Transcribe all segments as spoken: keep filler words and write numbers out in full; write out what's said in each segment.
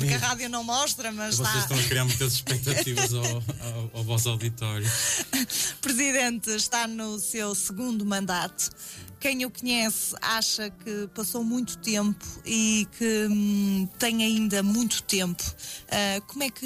Porque a rádio não mostra, mas Vocês está. estão a criar muitas expectativas ao, ao, ao vosso auditório. Presidente, está no seu segundo mandato. Quem o conhece acha que passou muito tempo e que hum, tem ainda muito tempo. Uh, como é que...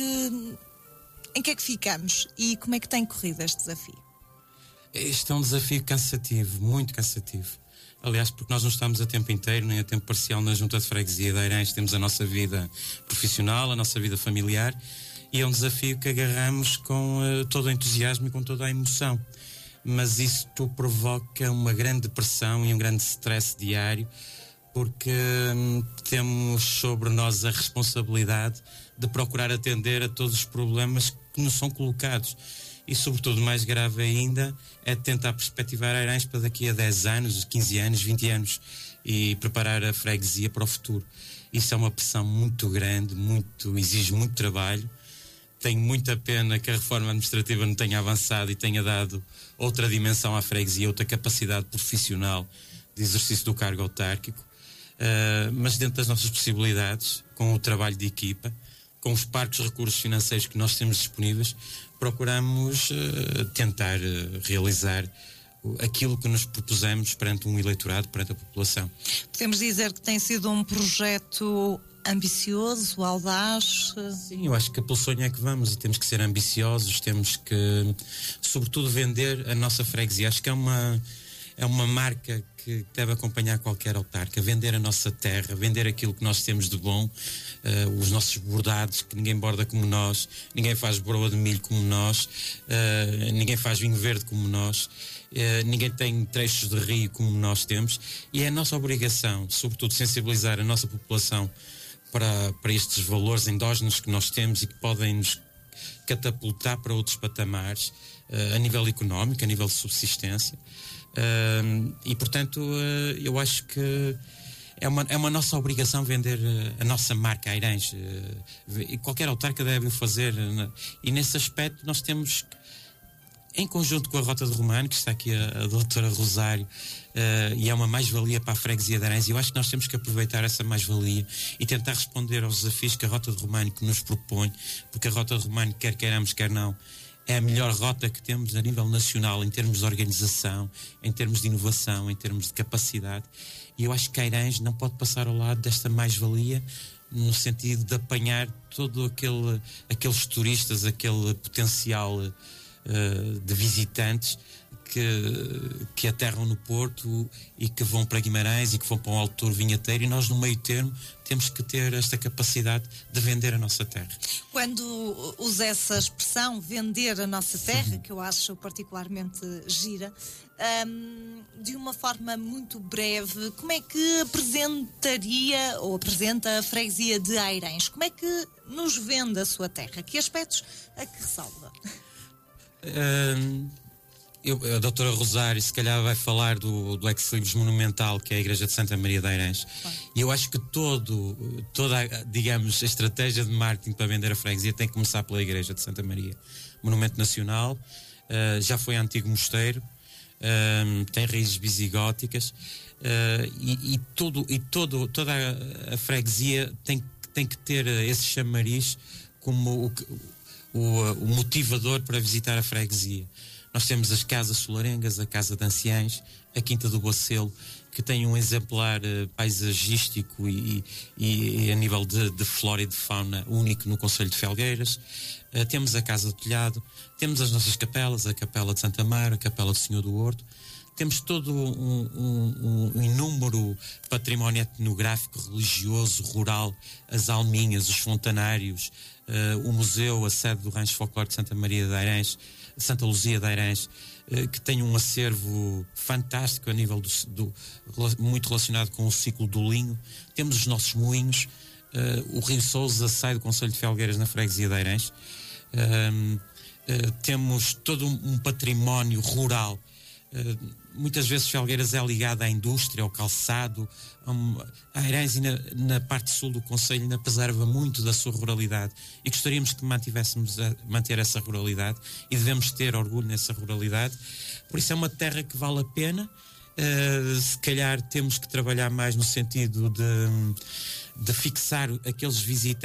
Em que é que ficamos? E como é que tem corrido este desafio? Este é um desafio cansativo, muito cansativo. Aliás, porque nós não estamos a tempo inteiro, nem a tempo parcial na Junta de Freguesia de Eiranhos. Temos a nossa vida profissional, a nossa vida familiar, e é um desafio que agarramos com uh, todo o entusiasmo e com toda a emoção. Mas isto provoca uma grande pressão e um grande stress diário, porque hum, temos sobre nós a responsabilidade de procurar atender a todos os problemas que nos são colocados. E, sobretudo, mais grave ainda, é tentar perspectivar Eiranhos para daqui a dez anos, quinze anos, vinte anos, e preparar a freguesia para o futuro. Isso é uma pressão muito grande, muito, exige muito trabalho. Tenho muita pena que a reforma administrativa não tenha avançado e tenha dado outra dimensão à freguesia, outra capacidade profissional de exercício do cargo autárquico. Uh, mas dentro das nossas possibilidades, com o trabalho de equipa, com os parcos recursos financeiros que nós temos disponíveis, procuramos uh, tentar uh, realizar aquilo que nos propusemos perante um eleitorado, perante a população. Podemos dizer que tem sido um projeto ambicioso, audaz? Sim, eu acho que pelo sonho é que vamos e temos que ser ambiciosos, temos que, sobretudo, vender a nossa freguesia. Acho que é uma, é uma marca que deve acompanhar qualquer autarca, vender a nossa terra, vender aquilo que nós temos de bom, uh, os nossos bordados, que ninguém borda como nós, ninguém faz broa de milho como nós, uh, ninguém faz vinho verde como nós, uh, ninguém tem trechos de rio como nós temos, e é a nossa obrigação, sobretudo, sensibilizar a nossa população para, para estes valores endógenos que nós temos e que podem nos catapultar para outros patamares, uh, a nível económico, a nível de subsistência. Uh, e portanto uh, eu acho que é uma, é uma nossa obrigação vender uh, a nossa marca Eiranhos, uh, e qualquer autarca deve o fazer, uh, e nesse aspecto nós temos, em conjunto com a Rota de Romano, que está aqui a, a doutora Rosário, uh, e é uma mais-valia para a freguesia de Eiranhos, e eu acho que nós temos que aproveitar essa mais-valia e tentar responder aos desafios que a Rota de Romano nos propõe, porque a Rota de Romano, quer queiramos, quer não, é a melhor rota que temos a nível nacional em termos de organização, em termos de inovação, em termos de capacidade. E eu acho que Eiranhos não pode passar ao lado desta mais-valia, no sentido de apanhar todo aquele, aqueles turistas, aquele potencial uh, de visitantes que, que aterram no Porto e que vão para Guimarães e que vão para um Alto Douro vinheteiro, e nós no meio termo temos que ter esta capacidade de vender a nossa terra. Quando usa essa expressão, vender a nossa terra, que eu acho particularmente gira, um, de uma forma muito breve, como é que apresentaria ou apresenta a freguesia de Eiranhos? Como é que nos vende a sua terra? Que aspectos é que ressalva? Um... Eu, a doutora Rosário se calhar vai falar do, do ex-libris monumental, que é a Igreja de Santa Maria de Eiranhos. E eu acho que todo, toda a, digamos, a estratégia de marketing para vender a freguesia tem que começar pela Igreja de Santa Maria. Monumento nacional, uh, já foi antigo mosteiro, uh, tem raízes visigóticas, uh, e, e, todo, e todo, toda a, a freguesia tem, tem que ter esse chamariz como o, o, o motivador para visitar a freguesia. Nós temos as Casas Solarengas, a Casa de Anciães, a Quinta do Bacelo, que tem um exemplar uh, paisagístico e, e, e a nível de, de flora e de fauna único no concelho de Felgueiras. Uh, temos a Casa do Telhado, temos as nossas capelas, a Capela de Santa Mara, a Capela do Senhor do Horto. Temos todo um, um, um inúmero património etnográfico, religioso, rural, as alminhas, os fontanários, uh, o museu, a sede do Rancho Folclore de Santa Maria de Eiranhos, Santa Luzia de Eiranhos, uh, que tem um acervo fantástico a nível do, do, muito relacionado com o ciclo do linho. Temos os nossos moinhos, uh, o Rio Sousa sai do concelho de Felgueiras na freguesia de Eiranhos. Uh, uh, temos todo um, um património rural. Uh, muitas vezes Felgueiras é ligada à indústria, ao calçado. Um, a Eiranhos, na, na parte sul do concelho, ainda preserva muito da sua ruralidade, e gostaríamos que mantivéssemos a manter essa ruralidade, e devemos ter orgulho nessa ruralidade. Por isso é uma terra que vale a pena. Uh, se calhar temos que trabalhar mais no sentido de, de fixar aqueles visitantes